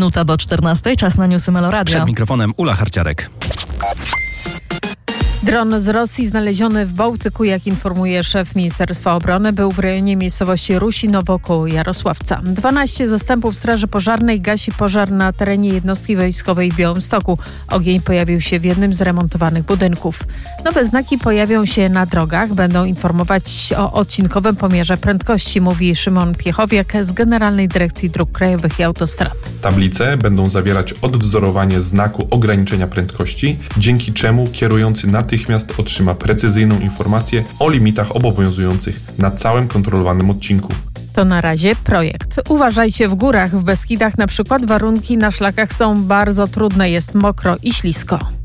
Minuta do 14, czas na newsy Meloradia. Przed mikrofonem Ula Harciarek. Dron z Rosji znaleziony w Bałtyku, jak informuje szef Ministerstwa Obrony, był w rejonie miejscowości Rusinowo koło Jarosławca. 12 zastępów Straży Pożarnej gasi pożar na terenie jednostki wojskowej w Białymstoku. Ogień pojawił się w jednym z remontowanych budynków. Nowe znaki pojawią się na drogach. Będą informować o odcinkowym pomiarze prędkości, mówi Szymon Piechowiak z Generalnej Dyrekcji Dróg Krajowych i Autostrad. Tablice będą zawierać odwzorowanie znaku ograniczenia prędkości, dzięki czemu kierujący natychmiast otrzyma precyzyjną informację o limitach obowiązujących na całym kontrolowanym odcinku. To na razie projekt. Uważajcie w górach. W Beskidach na przykład warunki na szlakach są bardzo trudne. Jest mokro i ślisko.